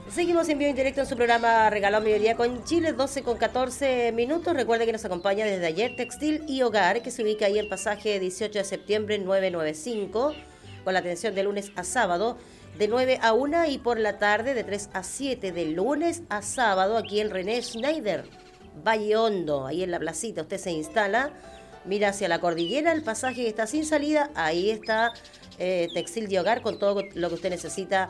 Seguimos en vivo en directo en su programa Regalón Mediodía con Chile, 12 con 14 minutos. Recuerde que nos acompaña desde ayer Textil y Hogar, que se ubica ahí en pasaje 18 de septiembre 995, con la atención de lunes a sábado, de 9 a 1 y por la tarde de 3 a 7, de lunes a sábado, aquí en René Schneider, Valle Hondo, ahí en la placita. Usted se instala, mira hacia la cordillera, el pasaje que está sin salida, ahí está Textil y Hogar con todo lo que usted necesita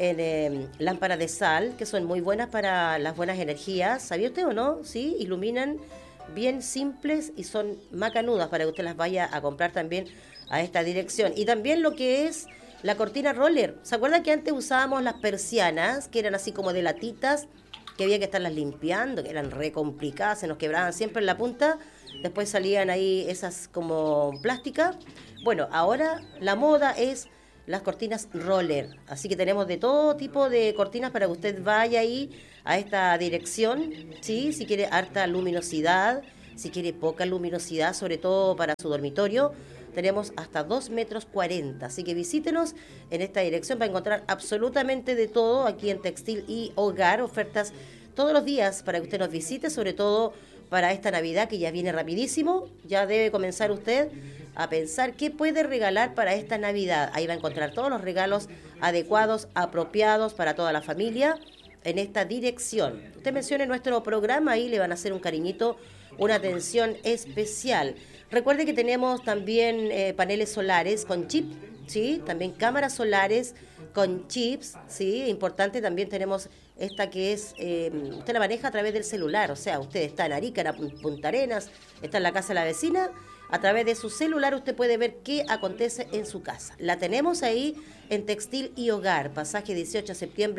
en lámparas de sal, que son muy buenas para las buenas energías. ¿Sabía usted o no? Sí, iluminan, bien simples y son macanudas para que usted las vaya a comprar también a esta dirección. Y también lo que es la cortina roller. ¿Se acuerda que antes usábamos las persianas, que eran así como de latitas, que había que estarlas limpiando, que eran re complicadas, se nos quebraban siempre en la punta? Después salían ahí esas como plásticas. Bueno, ahora la moda es las cortinas roller, así que tenemos de todo tipo de cortinas para que usted vaya ahí a esta dirección, ¿sí? Si quiere harta luminosidad, si quiere poca luminosidad, sobre todo para su dormitorio, tenemos hasta 2,40 metros, así que visítenos en esta dirección para encontrar absolutamente de todo aquí en Textil y Hogar, ofertas todos los días para que usted nos visite, sobre todo para esta Navidad que ya viene rapidísimo. Ya debe comenzar usted a pensar qué puede regalar para esta Navidad. Ahí va a encontrar todos los regalos adecuados, apropiados para toda la familia en esta dirección. Usted mencione nuestro programa, ahí le van a hacer un cariñito, una atención especial. Recuerde que tenemos también paneles solares con chip, ¿sí? También cámaras solares con chips, ¿sí? Importante, también tenemos esta que es, usted la maneja a través del celular, o sea, usted está en Arica, en Punta Arenas, está en la casa de la vecina, a través de su celular usted puede ver qué acontece en su casa. La tenemos ahí en Textil y Hogar, pasaje 18 de septiembre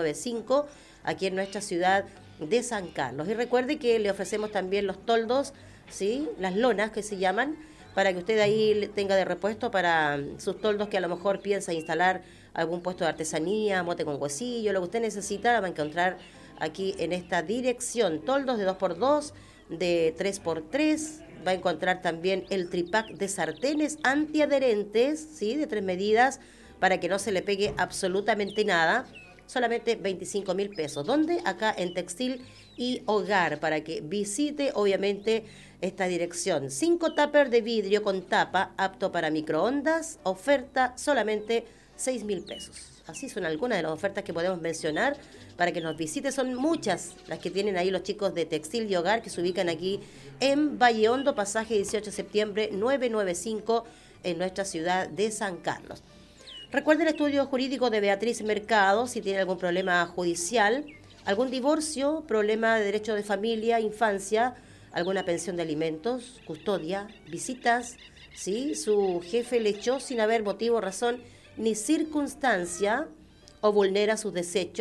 995, aquí en nuestra ciudad de San Carlos. Y recuerde que le ofrecemos también los toldos, ¿sí? Las lonas que se llaman, para que usted ahí tenga de repuesto para sus toldos que a lo mejor piensa instalar algún puesto de artesanía, mote con huesillo, lo que usted necesita, la va a encontrar aquí en esta dirección. Toldos de 2x2, de 3x3, va a encontrar también el tripack de sartenes antiadherentes, ¿sí? De 3 medidas, para que no se le pegue absolutamente nada. Solamente 25,000 pesos. ¿Dónde? Acá en Textil y Hogar, para que visite obviamente esta dirección. 5 tuppers de vidrio con tapa, apto para microondas, oferta solamente 6,000 pesos. Así son algunas de las ofertas que podemos mencionar para que nos visite. Son muchas las que tienen ahí los chicos de Textil y Hogar, que se ubican aquí en Valle Hondo, pasaje 18 de septiembre 995, en nuestra ciudad de San Carlos. Recuerde el estudio jurídico de Beatriz Mercado, si tiene algún problema judicial, algún divorcio, problema de derecho de familia, infancia, alguna pensión de alimentos, custodia, visitas, ¿sí? Su jefe le echó sin haber motivo, razón ni circunstancia, o vulnera sus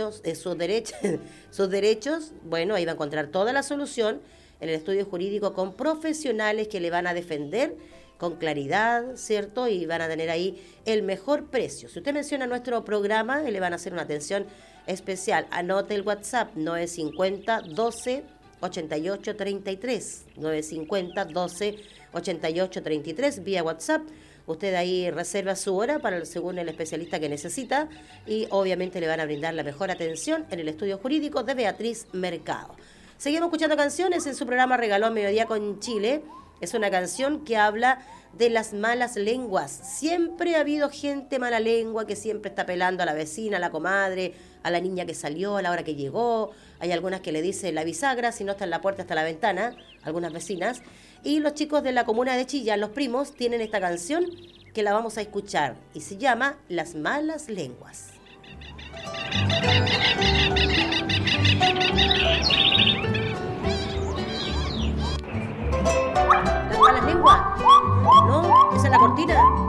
derechos, bueno, ahí va a encontrar toda la solución en el estudio jurídico con profesionales que le van a defender con claridad, ¿cierto? Y van a tener ahí el mejor precio. Si usted menciona nuestro programa, le van a hacer una atención especial. Anote el WhatsApp 950 12 88 33, 950 12 88 33, vía WhatsApp. Usted ahí reserva su hora según el especialista que necesita y obviamente le van a brindar la mejor atención en el estudio jurídico de Beatriz Mercado. Seguimos escuchando canciones en su programa Regalón Mediodía con Chile. Es una canción que habla de las malas lenguas. Siempre ha habido gente mala lengua que siempre está pelando a la vecina, a la comadre, a la niña que salió, a la hora que llegó. Hay algunas que le dicen la bisagra, si no está en la puerta, está en la ventana, algunas vecinas. Y los chicos de la comuna de Chillán, los primos, tienen esta canción que la vamos a escuchar y se llama Las malas lenguas. ¿Las malas lenguas? No, esa es la cortina.